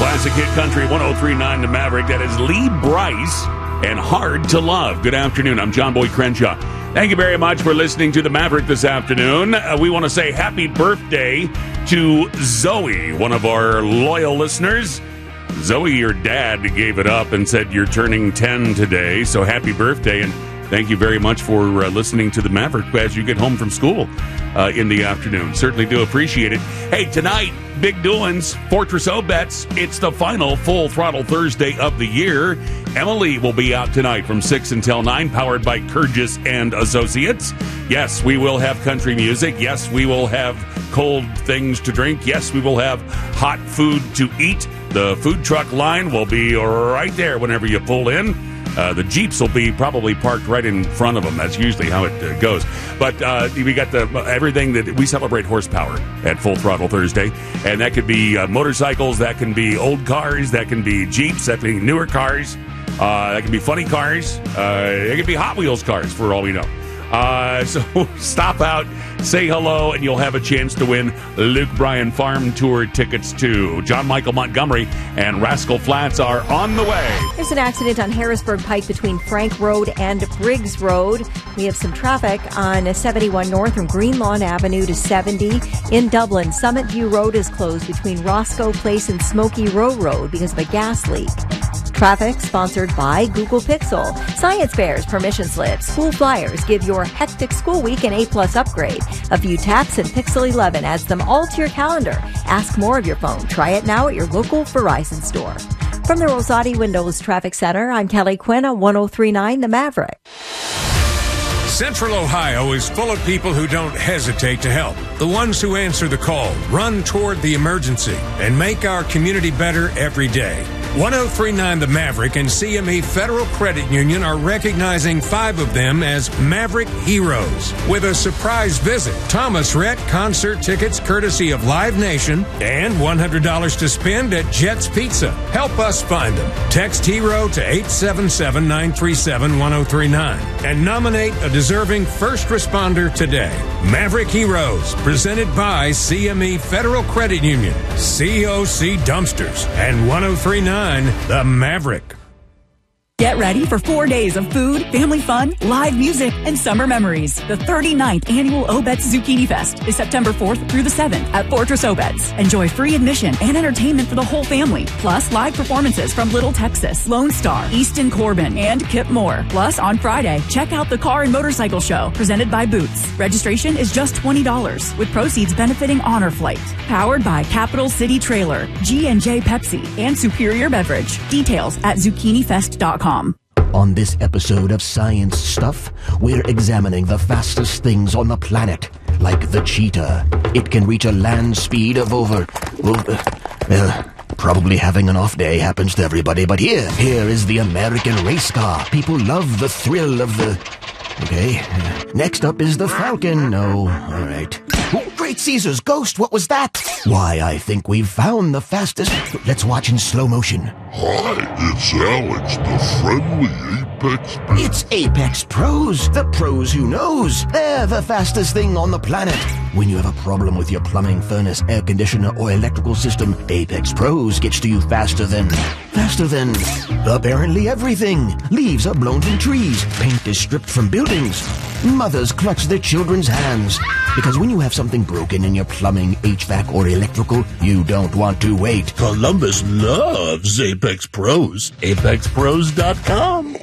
Classic Hit Country 103.9 The Maverick. That is Lee Brice and Hard to Love. Good afternoon. I'm John Boy Crenshaw. Thank you very much for listening to The Maverick this afternoon. We want to say happy birthday to Zoe, one of our loyal listeners. Zoe, your dad gave it up and said you're turning 10 today, so happy birthday, and thank you very much for listening to The Maverick as you get home from school in the afternoon. Certainly do appreciate it. Hey, tonight, big doings, Fortress O-Bets. It's the final Full Throttle Thursday of the year. Emily will be out tonight from 6 until 9, powered by Kurgis and Associates. Yes, we will have country music. Yes, we will have cold things to drink. Yes, we will have hot food to eat. The food truck line will be right there whenever you pull in. The Jeeps will be probably parked right in front of them. That's usually how it goes. But we got everything that we celebrate horsepower at Full Throttle Thursday. And that could be motorcycles, that can be old cars, that can be Jeeps, that can be newer cars, that can be funny cars, it could be Hot Wheels cars for all we know. So stop out, say hello, and you'll have a chance to win Luke Bryan Farm Tour tickets too. John Michael Montgomery and Rascal Flats are on the way. There's an accident on Harrisburg Pike between Frank Road and Briggs Road. We have some traffic on 71 North from Greenlawn Avenue to 70. In Dublin, Summit View Road is closed between Roscoe Place and Smoky Row Road because of a gas leak. Traffic sponsored by Google Pixel. Science fairs, permission slips, school flyers give your hectic school week an A+ upgrade. A few taps and Pixel 11 adds them all to your calendar. Ask more of your phone. Try it now at your local Verizon store. From the Rosati Windows Traffic Center, I'm Kelly Quinn on 103.9 The Maverick. Central Ohio is full of people who don't hesitate to help. The ones who answer the call, run toward the emergency, and make our community better every day. 103.9 The Maverick and CME Federal Credit Union are recognizing 5 of them as Maverick Heroes with a surprise visit. Thomas Rhett concert tickets courtesy of Live Nation and $100 to spend at Jets Pizza. Help us find them. Text HERO to 877-937-1039 and nominate a deserving first responder today. Maverick Heroes, presented by CME Federal Credit Union, COC Dumpsters, and 103.9 The Maverick. Get ready for 4 days of food, family fun, live music, and summer memories. The 39th Annual O-Bets Zucchini Fest is September 4th through the 7th at Fortress O-Bets. Enjoy free admission and entertainment for the whole family, plus live performances from Little Texas, Lone Star, Easton Corbin, and Kip Moore. Plus, on Friday, check out the Car and Motorcycle Show, presented by Boots. Registration is just $20, with proceeds benefiting Honor Flight. Powered by Capital City Trailer, G&J Pepsi, and Superior Beverage. Details at zucchinifest.com. On this episode of Science Stuff, we're examining the fastest things on the planet, like the cheetah. It can reach a land speed of over... probably having an off day happens to everybody, but here is the American race car. People love the thrill of the... Okay, next up is the Falcon. No, all right. Oh, great Caesar's ghost, what was that? Why, I think we've found the fastest... Let's watch in slow motion. Hi, it's Alex, the friendly Apex Pro. It's Apex Pros, the pros who knows. They're the fastest thing on the planet. When you have a problem with your plumbing, furnace, air conditioner, or electrical system, Apex Pros gets to you faster than apparently everything. Leaves are blown from trees. Paint is stripped from buildings. Mothers clutch their children's hands. Because when you have something broken in your plumbing, HVAC, or electrical, you don't want to wait. Columbus loves Apex Pros. ApexPros.com.